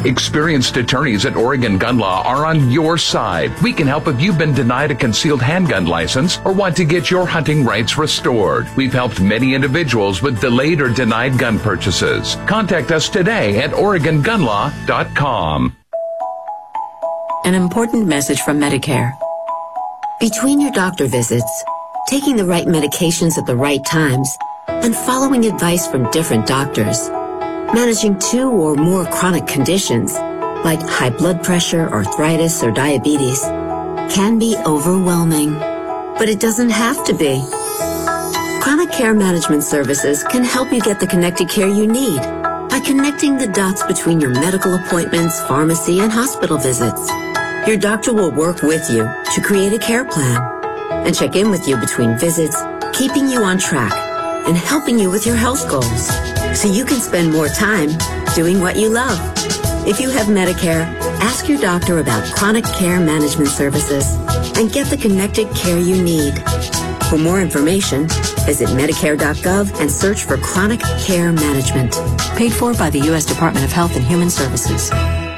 Experienced attorneys at Oregon Gun Law are on your side. We can help if you've been denied a concealed handgun license or want to get your hunting rights restored. We've helped many individuals with delayed or denied gun purchases. Contact us today at OregonGunLaw.com. An important message from Medicare. Between your doctor visits, taking the right medications at the right times, and following advice from different doctors, managing 2 or more chronic conditions, like high blood pressure, arthritis, or diabetes, can be overwhelming. But it doesn't have to be. Chronic Care Management Services can help you get the connected care you need by connecting the dots between your medical appointments, pharmacy, and hospital visits. Your doctor will work with you to create a care plan and check in with you between visits, keeping you on track and helping you with your health goals so you can spend more time doing what you love. If you have Medicare, ask your doctor about Chronic Care Management Services and get the connected care you need. For more information, visit Medicare.gov and search for Chronic Care Management. Paid for by the U.S. Department of Health and Human Services.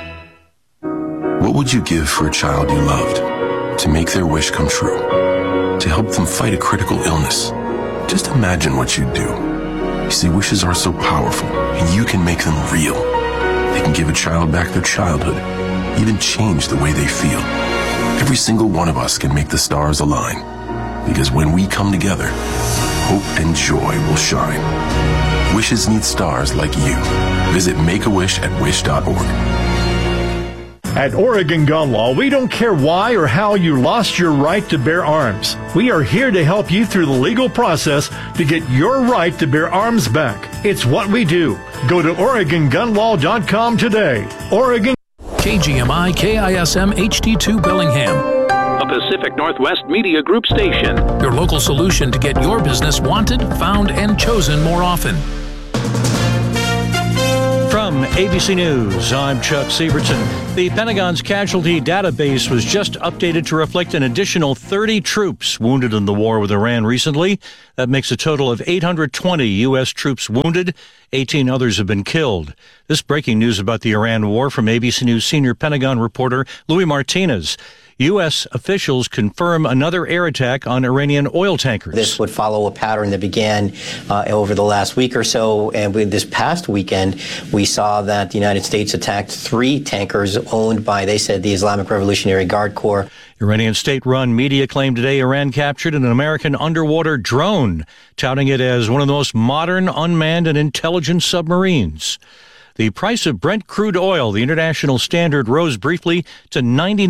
What would you give for a child you loved? To make their wish come true? To help them fight a critical illness? Just imagine what you'd do. You see, wishes are so powerful, and you can make them real. They can give a child back their childhood, even change the way they feel. Every single one of us can make the stars align. Because when we come together, hope and joy will shine. Wishes need stars like you. Visit Make-A-Wish at wish.org. At Oregon Gun Law, we don't care why or how you lost your right to bear arms. We are here to help you through the legal process to get your right to bear arms back. It's what we do. Go to OregonGunLaw.com today. Oregon. KGMI KISM HD2 Bellingham, a Pacific Northwest Media Group station. Your local solution to get your business wanted, found, and chosen more often. From ABC News, I'm Chuck Sievertson. The Pentagon's casualty database was just updated to reflect an additional 30 troops wounded in the war with Iran recently. That makes a total of 820 U.S. troops wounded. 18 others have been killed. This breaking news about the Iran war from ABC News senior Pentagon reporter Louis Martinez. U.S. officials confirm another air attack on Iranian oil tankers. This would follow a pattern that began over the last week or so. And this past weekend, we saw that the United States attacked 3 tankers owned by, they said, the Islamic Revolutionary Guard Corps. Iranian state-run media claimed today Iran captured an American underwater drone, touting it as one of the most modern, unmanned, and intelligent submarines. The price of Brent crude oil, the international standard, rose briefly to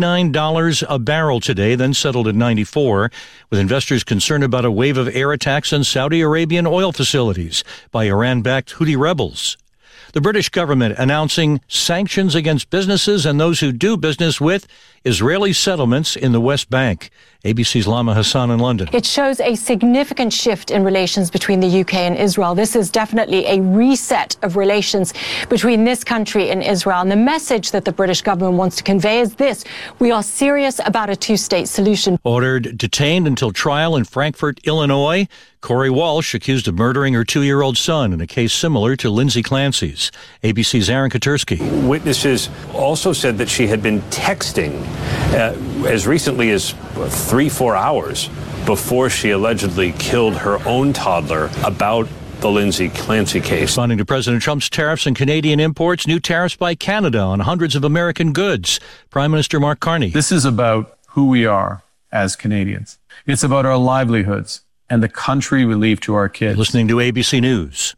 $99 a barrel today, then settled at $94, with investors concerned about a wave of air attacks on Saudi Arabian oil facilities by Iran-backed Houthi rebels. The British government announcing sanctions against businesses and those who do business with Israeli settlements in the West Bank. ABC's Lama Hassan in London. It shows a significant shift in relations between the UK and Israel. This is definitely a reset of relations between this country and Israel. And the message that the British government wants to convey is this: we are serious about a two-state solution. Ordered detained until trial in Frankfort, Illinois. Corey Walsh accused of murdering her 2-year-old son in a case similar to Lindsay Clancy's. ABC's Aaron Katursky. Witnesses also said that she had been texting as recently as 3-4 hours before she allegedly killed her own toddler about the Lindsay Clancy case. Responding to President Trump's tariffs on Canadian imports, new tariffs by Canada on hundreds of American goods. Prime Minister Mark Carney. This is about who we are as Canadians. It's about our livelihoods and the country we leave to our kids. Listening to ABC News.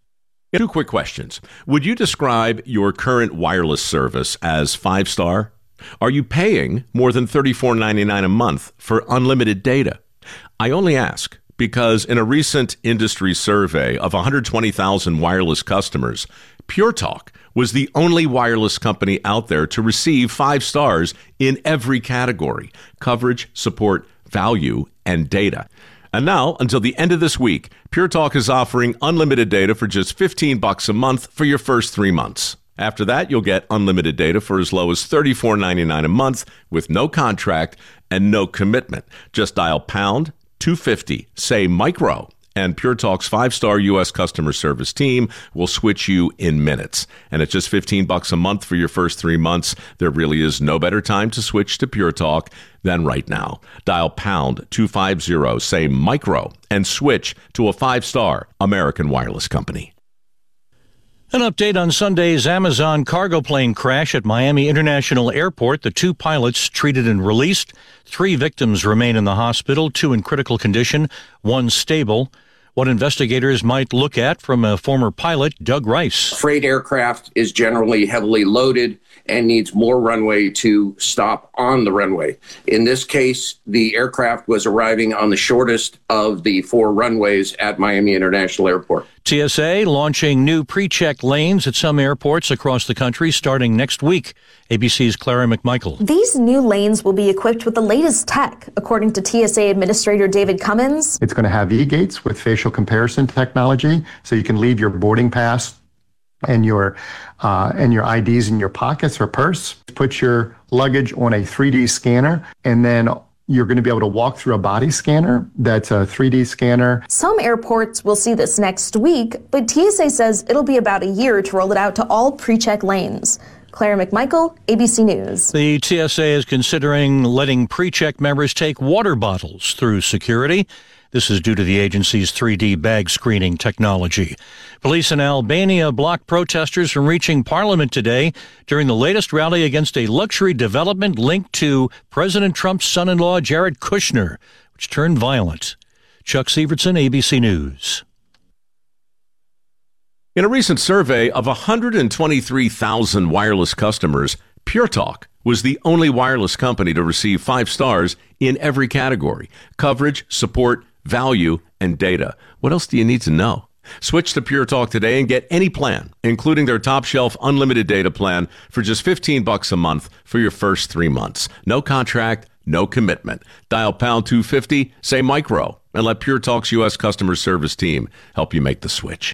2 quick questions. Would you describe your current wireless service as 5-star? Are you paying more than $34.99 a month for unlimited data? I only ask because in a recent industry survey of 120,000 wireless customers, Pure Talk was the only wireless company out there to receive 5 stars in every category: coverage, support, value, and data. And now, until the end of this week, Pure Talk is offering unlimited data for just $15 a month for your first 3 months. After that, you'll get unlimited data for as low as $34.99 a month with no contract and no commitment. Just dial pound 250, say micro, And Pure Talk's 5-star U.S. customer service team will switch you in minutes. And at just $15 a month for your first 3 months, there really is no better time to switch to Pure Talk than right now. Dial pound 250, say micro, and switch to a 5-star American Wireless company. An update on Sunday's Amazon cargo plane crash at Miami International Airport. The 2 pilots treated and released. 3 victims remain in the hospital, 2 in critical condition, 1 stable. What investigators might look at from a former pilot, Doug Rice. Freight aircraft is generally heavily loaded and needs more runway to stop on the runway. In this case, the aircraft was arriving on the shortest of the 4 runways at Miami International Airport. TSA launching new pre-check lanes at some airports across the country starting next week. ABC's Clara McMichael. These new lanes will be equipped with the latest tech, according to TSA Administrator David Cummins. It's going to have e-gates with facial comparison technology, so you can leave your boarding pass and your IDs in your pockets or purse. Put your luggage on a 3D scanner, and then you're going to be able to walk through a body scanner that's a 3D scanner. Some airports will see this next week, but TSA says it'll be about a year to roll it out to all pre-check lanes. Clara McMichael, ABC News. The TSA is considering letting pre-check members take water bottles through security. This is due to the agency's 3D bag screening technology. Police in Albania blocked protesters from reaching Parliament today during the latest rally against a luxury development linked to President Trump's son-in-law, Jared Kushner, which turned violent. Chuck Sievertson, ABC News. In a recent survey of 123,000 wireless customers, Pure Talk was the only wireless company to receive 5 stars in every category: coverage, support, value, and data. What else do you need to know? Switch to Pure Talk today and get any plan, including their top shelf unlimited data plan, for just $15 a month for your first 3 months. No contract, no commitment. Dial pound 250, say micro, and let Pure Talk's U.S. customer service team help you make the switch.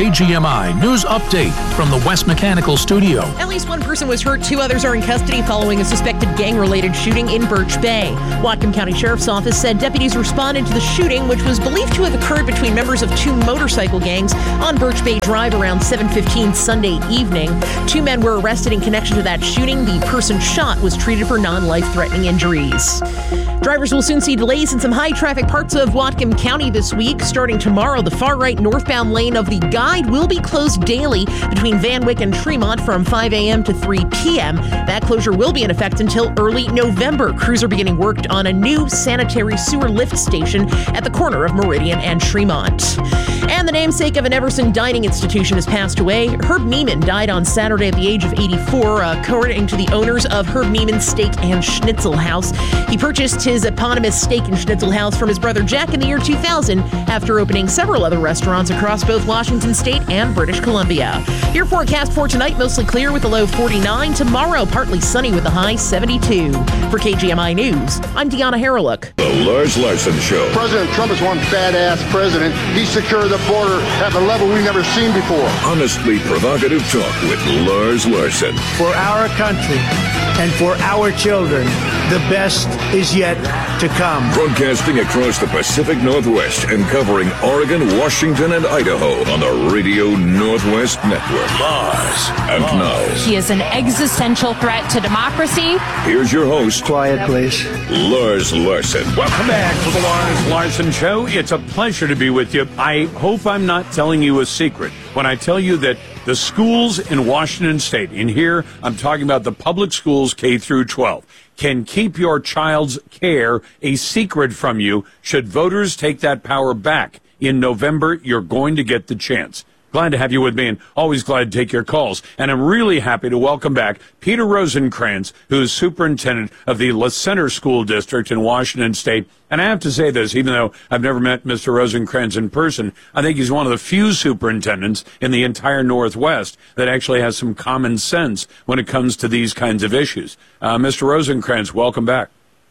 KGMI News Update from the West Mechanical Studio. At least 1 person was hurt. 2 others are in custody following a suspected gang-related shooting in Birch Bay. Whatcom County Sheriff's Office said deputies responded to the shooting, which was believed to have occurred between members of 2 motorcycle gangs on Birch Bay Drive around 7:15 Sunday evening. 2 men were arrested in connection to that shooting. The person shot was treated for non-life-threatening injuries. Drivers will soon see delays in some high-traffic parts of Whatcom County this week. Starting tomorrow, the far-right northbound lane of the Guide will be closed daily between Van Wyck and Tremont from 5 a.m. to 3 p.m. That closure will be in effect until early November. Crews are beginning work on a new sanitary sewer lift station at the corner of Meridian and Tremont. And the namesake of an Everson dining institution has passed away. Herb Neiman died on Saturday at the age of 84, according to the owners of Herb Neiman Steak and Schnitzel House. He purchased his eponymous steak and schnitzel house from his brother Jack in the year 2000 after opening several other restaurants across both Washington State and British Columbia. Your forecast for tonight, mostly clear with a low 49. Tomorrow, partly sunny with a high 72. For KGMI News, I'm Deanna Harreluk. The Lars Larson Show. President Trump is one badass president. He secured the border at a level we've never seen before. Honestly provocative talk with Lars Larson. For our country and for our children, the best is yet to come. Broadcasting across the Pacific Northwest and covering Oregon, Washington, and Idaho on the Radio Northwest Network. Lars. And now. He is an existential threat to democracy. Here's your host. Quiet, please. Lars Larson. Welcome back to the Lars Larson Show. It's a pleasure to be with you. I hope I'm not telling you a secret when I tell you that the schools in Washington State, and here I'm talking about the public schools K through 12, can keep your child's care a secret from you. Should voters take that power back in November, you're going to get the chance. Glad to have you with me, and always glad to take your calls. And I'm really happy to welcome back Peter Rosencrans, who is superintendent of the La Center School District in Washington State. And I have to say this, even though I've never met Mr. Rosencrans in person, I think he's one of the few superintendents in the entire Northwest that actually has some common sense when it comes to these kinds of issues. Mr. Rosencrans, welcome back.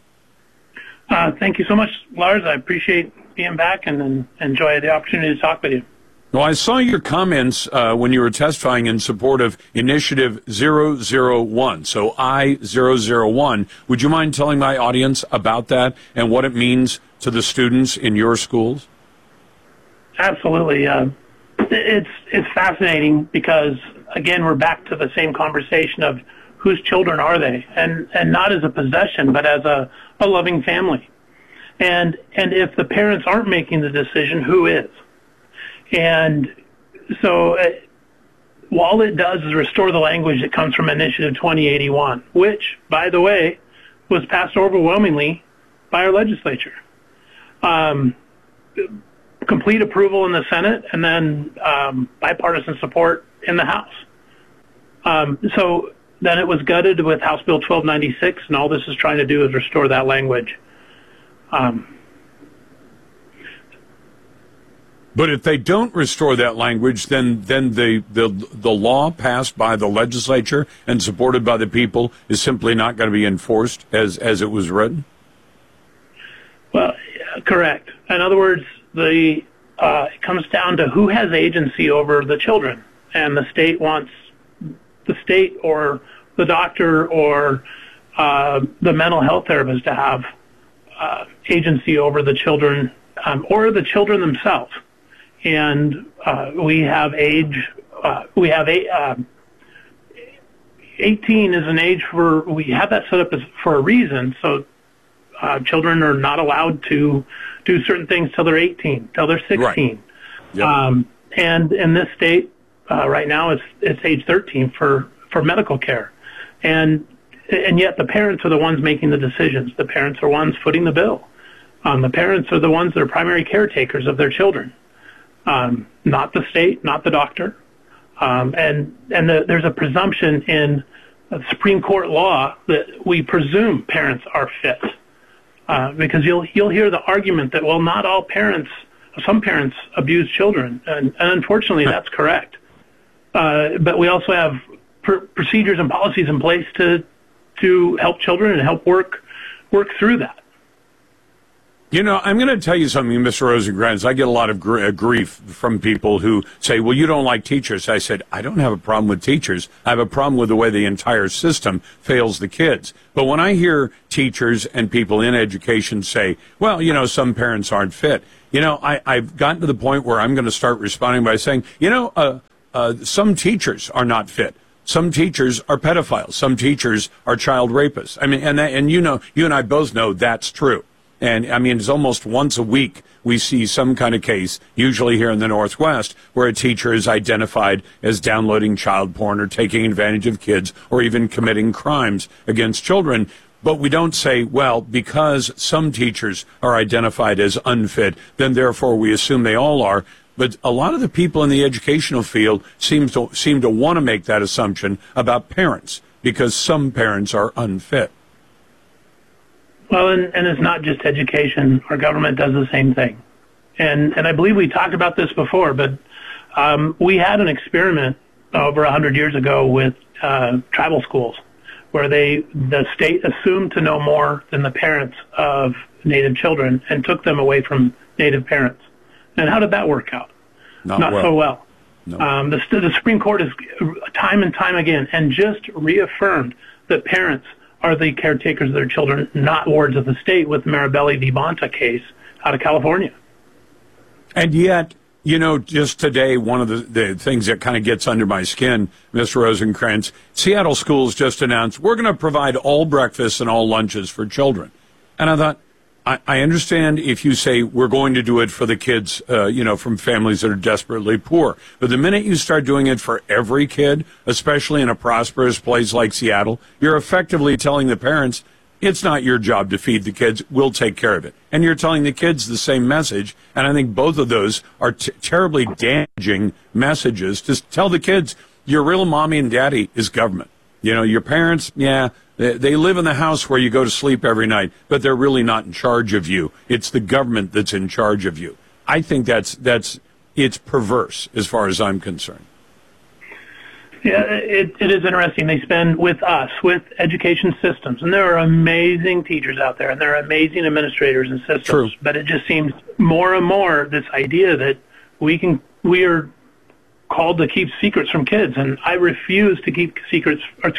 Thank you so much, Lars. I appreciate being back and enjoy the opportunity to talk with you. Well, I saw your comments when you were testifying in support of Initiative 001, so I-001. Would you mind telling my audience about that and what it means to the students in your schools? Absolutely. It's fascinating because, again, we're back to the same conversation of whose children are they, and not as a possession, but as a loving family. And if the parents aren't making the decision, who is? And so all it does is restore the language that comes from Initiative 2081, which, by the way, was passed overwhelmingly by our legislature. Complete approval in the Senate, and then bipartisan support in the House. So then it was gutted with House Bill 1296, and all this is trying to do is restore that language. But if they don't restore that language, then the law passed by the legislature and supported by the people is simply not going to be enforced as it was written? Well, correct. In other words, it comes down to who has agency over the children, and the state wants the state or the doctor or the mental health therapist to have agency over the children or the children themselves. And we have 18 is an age we have that set up for a reason. So children are not allowed to do certain things till they're 18, till they're 16. Right. Yep. And in this state, right now, it's age 13 for medical care. And yet the parents are the ones making the decisions. The parents are ones footing the bill. The parents are the ones that are primary caretakers of their children. Not the state, not the doctor. There's a presumption in Supreme Court law that we presume parents are fit. Because you'll hear the argument that, well, not all parents, some parents abuse children. And unfortunately, that's correct. But we also have procedures and policies in place to help children and help work through that. You know, I'm going to tell you something, Mr. Rosenkranz. I get a lot of grief from people who say, well, you don't like teachers. I said, I don't have a problem with teachers. I have a problem with the way the entire system fails the kids. But when I hear teachers and people in education say, well, you know, some parents aren't fit, you know, I've gotten to the point where I'm going to start responding by saying, you know, some teachers are not fit. Some teachers are pedophiles. Some teachers are child rapists. I mean, and you know, you and I both know that's true. And, I mean, it's almost once a week we see some kind of case, usually here in the Northwest, where a teacher is identified as downloading child porn or taking advantage of kids or even committing crimes against children. But we don't say, well, because some teachers are identified as unfit, then therefore we assume they all are. But a lot of the people in the educational field seem to want to make that assumption about parents because some parents are unfit. Well, and it's not just education. Our government does the same thing. And I believe we talked about this before, but we had an experiment over 100 years ago with tribal schools where the state assumed to know more than the parents of Native children and took them away from Native parents. And how did that work out? Not well. So well. No. The Supreme Court has time and time again and just reaffirmed that parents are the caretakers of their children, not wards of the state, with the Marabelli v. Bonta case out of California. And yet, you know, just today, one of the things that kind of gets under my skin, Mr. Rosenkranz, Seattle schools just announced, we're going to provide all breakfasts and all lunches for children. And I thought, I understand if you say we're going to do it for the kids, you know, from families that are desperately poor. But the minute you start doing it for every kid, especially in a prosperous place like Seattle, you're effectively telling the parents, it's not your job to feed the kids. We'll take care of it. And you're telling the kids the same message. And I think both of those are terribly damaging messages to tell the kids your real mommy and daddy is government. You know, your parents, yeah, they live in the house where you go to sleep every night, but they're really not in charge of you. It's the government that's in charge of you. I think it's perverse as far as I'm concerned. Yeah, it is interesting. They spend with education systems, and there are amazing teachers out there, and there are amazing administrators and systems. True. But it just seems more and more this idea that we are called to keep secrets from kids, and I refuse to keep secrets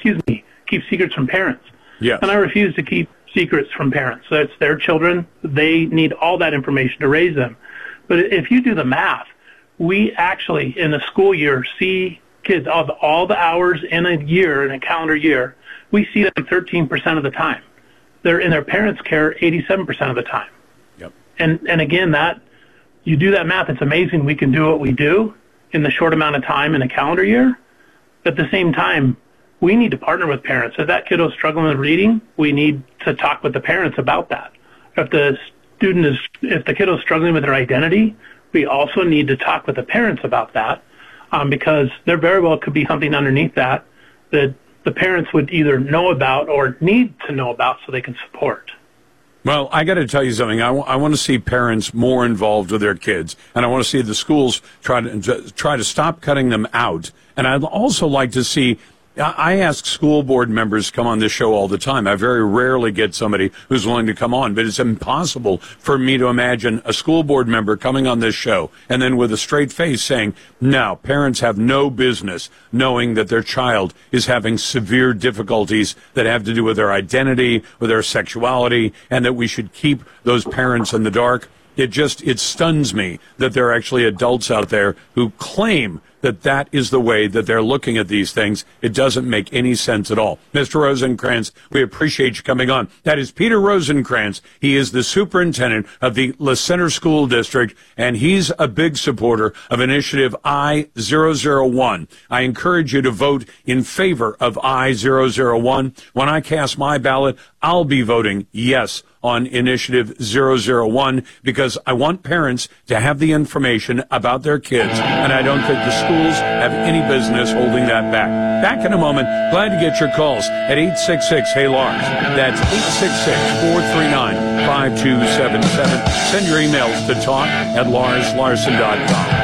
from parents. Yes. And I refuse to keep secrets from parents. So it's their children. They need all that information to raise them. But if you do the math, we actually, in a school year, see kids of all the hours in a year, in a calendar year, we see them 13% of the time. They're in their parents' care 87% of the time. Yep. And again, that you do that math, it's amazing we can do what we do in the short amount of time in a calendar year. At the same time, we need to partner with parents. If that kiddo is struggling with reading, we need to talk with the parents about that. If the kiddo is struggling with their identity, we also need to talk with the parents about that, because there very well could be something underneath that the parents would either know about or need to know about so they can support. Well, I got to tell you something. I want to see parents more involved with their kids, and I want to see the schools try to stop cutting them out. And I'd also like to see. I ask school board members to come on this show all the time. I very rarely get somebody who's willing to come on, but it's impossible for me to imagine a school board member coming on this show and then with a straight face saying, no, parents have no business knowing that their child is having severe difficulties that have to do with their identity, with their sexuality, and that we should keep those parents in the dark. It stuns me that there are actually adults out there who claim that is the way that they're looking at these things. It doesn't make any sense at all. Mr. Rosencrantz, we appreciate you coming on. That is Peter Rosencrantz. He is the superintendent of the La Center School District, and he's a big supporter of Initiative I-001. I encourage you to vote in favor of I-001. When I cast my ballot, I'll be voting yes on Initiative 001 because I want parents to have the information about their kids, and I don't think the schools have any business holding that back. Back in a moment. Glad to get your calls at 866-HEY-LARS. That's 866-439-5277. Send your emails to talk@larslarson.com.